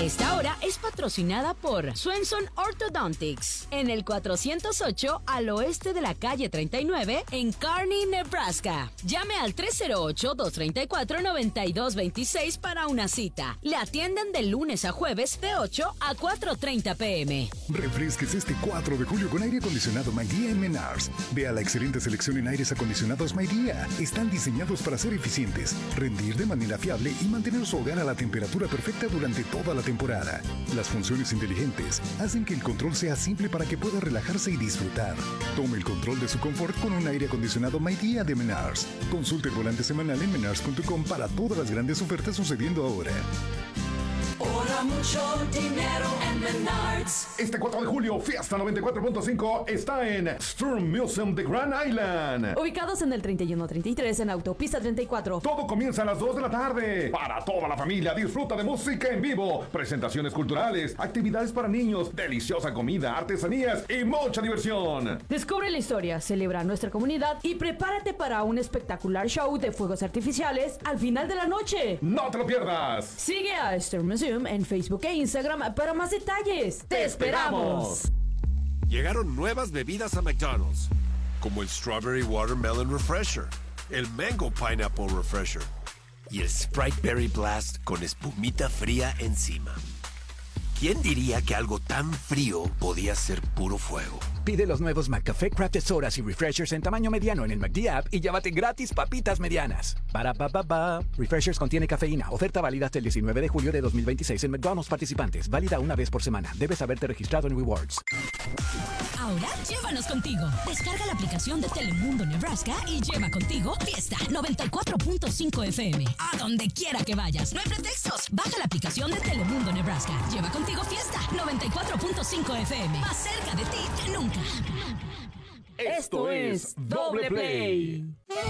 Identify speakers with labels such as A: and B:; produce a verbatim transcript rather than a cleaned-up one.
A: Esta hora es patrocinada por Swenson Orthodontics en el cuatrocientos ocho al oeste de la calle treinta y nueve en Kearney, Nebraska. Llame al tres cero ocho, dos tres cuatro, nueve dos dos seis para una cita. Le atienden de lunes a jueves de ocho a cuatro treinta pm.
B: Refresques este cuatro de julio con aire acondicionado Maidía en Menards. Vea la excelente selección en aires acondicionados Maidía. Están diseñados para ser eficientes, rendir de manera fiable y mantener su hogar a la temperatura perfecta durante toda la temporada. Las funciones inteligentes hacen que el control sea simple para que pueda relajarse y disfrutar. Tome el control de su confort con un aire acondicionado Maidía de Menards. Consulte el volante semanal en menards punto com para todas las grandes ofertas sucediendo ahora.
C: Ahora mucho dinero en Menards.
D: Este cuatro de julio, Fiesta noventa y cuatro punto cinco está en Sturm Museum de Grand Island.
E: Ubicados en el treinta y uno treinta y tres en Autopista treinta y cuatro.
D: Todo comienza a las dos de la tarde. Para toda la familia, disfruta de música en vivo, presentaciones culturales, actividades para niños, deliciosa comida, artesanías y mucha diversión.
E: Descubre la historia, celebra nuestra comunidad y prepárate para un espectacular show de fuegos artificiales al final de la noche.
D: ¡No te lo pierdas!
E: Sigue a Sturm Museum en Facebook e Instagram para más detalles. ¡Te esperamos!
F: Llegaron nuevas bebidas a McDonald's, como el Strawberry Watermelon Refresher, el Mango Pineapple Refresher y el Sprite Berry Blast con espumita fría encima. ¿Quién diría que algo tan frío podía ser puro fuego?
G: Pide los nuevos McCafé Crafted Sodas y Refreshers en tamaño mediano en el McD App y llévate gratis papitas medianas. Para pa pa pa. Refreshers contiene cafeína. Oferta válida hasta el diecinueve de julio de dos mil veintiséis en McDonald's participantes. Válida una vez por semana. Debes haberte registrado en Rewards.
A: Ahora llévanos contigo. Descarga la aplicación de Telemundo Nebraska y lleva contigo Fiesta noventa y cuatro punto cinco F M. A donde quiera que vayas. No hay pretextos. Baja la aplicación de Telemundo Nebraska. Lleva contigo Fiesta noventa y cuatro punto cinco F M. Más cerca de ti que nunca.
E: Esto es Doble Play.